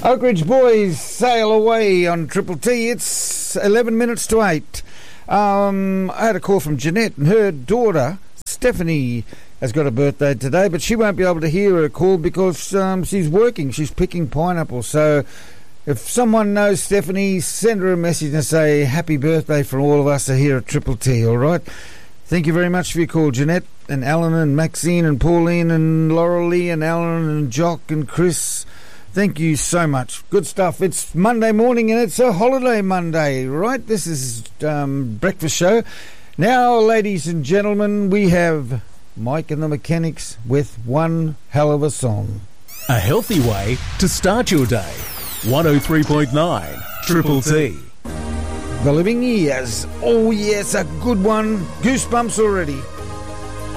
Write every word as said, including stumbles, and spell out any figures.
Oak Ridge Boys sail away on Triple T. It's eleven minutes to eight. Um, I had a call from Jeanette, and her daughter, Stephanie, has got a birthday today, but she won't be able to hear her call because um, she's working. She's picking pineapples. So if someone knows Stephanie, send her a message and say happy birthday for all of us here at Triple T, all right? Thank you very much for your call, Jeanette, and Alan and Maxine and Pauline and Laurel Lee and Alan and Jock and Chris. Thank you so much. Good stuff. It's Monday morning and it's a holiday Monday, right? This is um, Breakfast Show. Now, ladies and gentlemen, we have Mike and the Mechanics with one hell of a song. A healthy way to start your day. one oh three point nine Triple T. The Living Years. Oh, yes, a good one. Goosebumps already.